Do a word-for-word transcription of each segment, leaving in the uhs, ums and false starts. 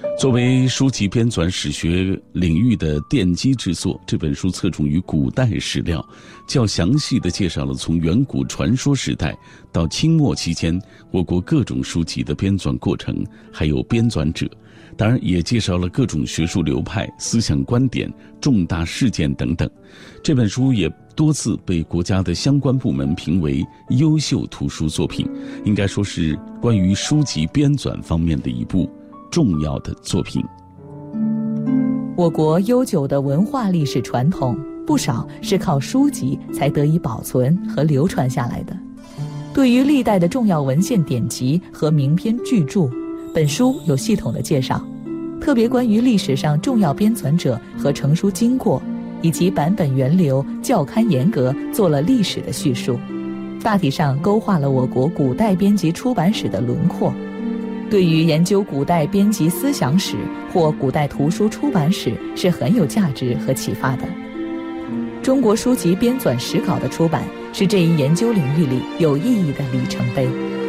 作为书籍编纂史学领域的奠基之作，这本书侧重于古代史料，较详细地介绍了从远古传说时代到清末期间我国各种书籍的编纂过程，还有编纂者，当然也介绍了各种学术流派、思想观点、重大事件等等。这本书也多次被国家的相关部门评为优秀图书作品，应该说是关于书籍编纂方面的一部重要的作品。 我国悠久的文化历史传统，不少是靠书籍才得以保存和流传下来的。对于历代的重要文献典籍和名篇巨著，本书有系统的介绍，特别关于历史上重要编纂者和成书经过，以及版本源流、校勘严格，做了历史的叙述，大体上勾画了我国古代编辑出版史的轮廓。对于研究古代编辑思想史或古代图书出版史是很有价值和启发的。中国书籍编纂史稿的出版是这一研究领域里有意义的里程碑。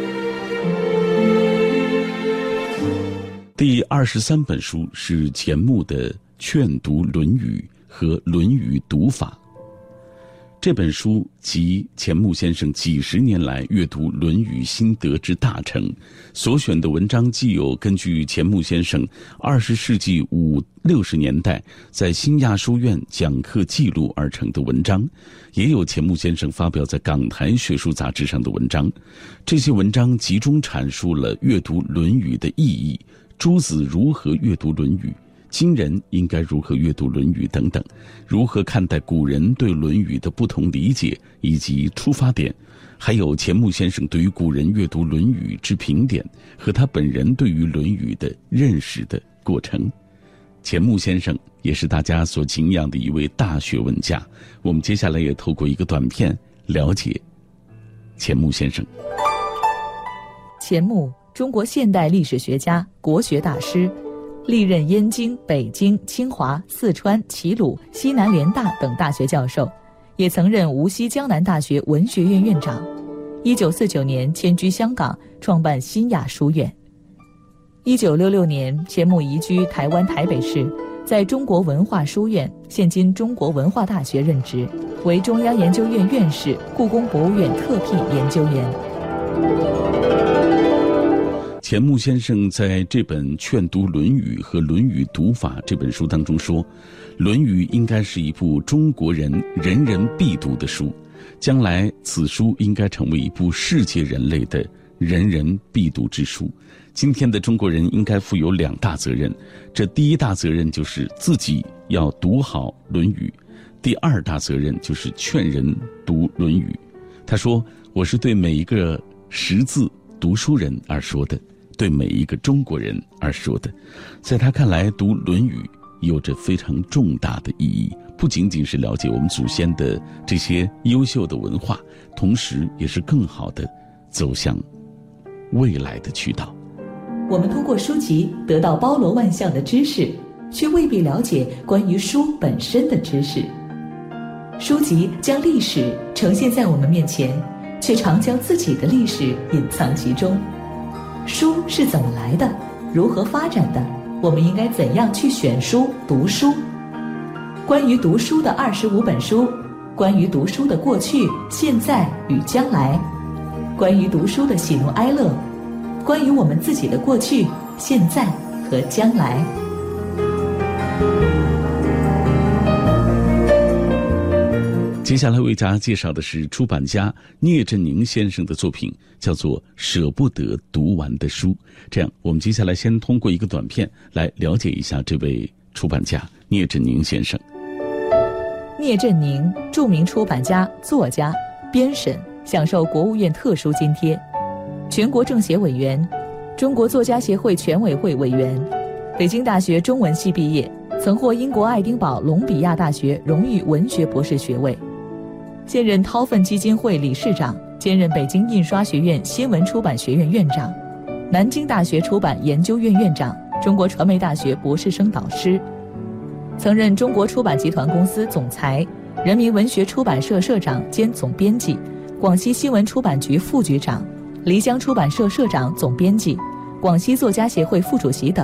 第二十三本书是钱穆的《劝读论语》和《论语读法》。这本书集钱穆先生几十年来阅读《论语》心得之大成，所选的文章既有根据钱穆先生二十世纪五六十年代在新亚书院讲课记录而成的文章，也有钱穆先生发表在港台学术杂志上的文章。这些文章集中阐述了阅读《论语》的意义，诸子如何阅读《论语》，今人应该如何阅读《论语》等等，如何看待古人对《论语》的不同理解以及出发点，还有钱穆先生对于古人阅读《论语》之评点和他本人对于《论语》的认识的过程。钱穆先生也是大家所敬仰的一位大学问家，我们接下来也透过一个短片了解钱穆先生。 钱穆，中国现代历史学家、国学大师，历任燕京、北京、清华、四川、齐鲁、西南联大等大学教授，也曾任无锡江南大学文学院院长。一九四九年迁居香港，创办新亚书院。一九六六年，钱穆移居台湾台北市，在中国文化书院（现今中国文化大学）任职，为中央研究院院士、故宫博物院特聘研究员。 钱穆先生在这本《劝读论语》和《论语读法》这本书当中说，《论语》应该是一部中国人人人必读的书，将来此书应该成为一部世界人类的人人必读之书。今天的中国人应该负有两大责任，这第一大责任就是自己要读好《论语》，第二大责任就是劝人读《论语》。他说，我是对每一个识字读书人而说的，对每一个中国人而说的。在他看来，读《论语》有着非常重大的意义，不仅仅是了解我们祖先的这些优秀的文化，同时也是更好的走向未来的渠道。 我们通过书籍得到包罗万象的知识，却未必了解关于书本身的知识。书籍将历史呈现在我们面前，却常将自己的历史隐藏其中。书是怎么来的？如何发展的？我们应该怎样去选书、读书？关于读书的二十五本书，关于读书的过去、现在与将来，关于读书的喜怒哀乐，关于我们自己的过去、现在和将来。 接下来为大家介绍的是出版家聂振宁先生的作品，叫做《舍不得读完的书》。这样，我们接下来先通过一个短片来了解一下这位出版家聂振宁先生。 聂振宁，著名出版家、作家、编审，享受国务院特殊津贴，全国政协委员，中国作家协会全委会委员，北京大学中文系毕业，曾获英国爱丁堡隆比亚大学荣誉文学博士学位。现任掏粪基金会理事长，兼任北京印刷学院新闻出版学院院长，南京大学出版研究院院长，中国传媒大学博士生导师，曾任中国出版集团公司总裁，人民文学出版社社长兼总编辑，广西新闻出版局副局长，漓江出版社社长总编辑，广西作家协会副主席等。